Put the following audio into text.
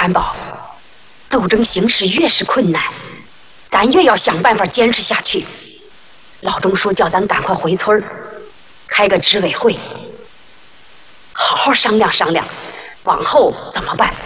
参谋，斗争形势越是困难，咱越要想办法坚持下去。老钟说叫咱赶快回村开个执委会，好好商量商量，往后怎么办？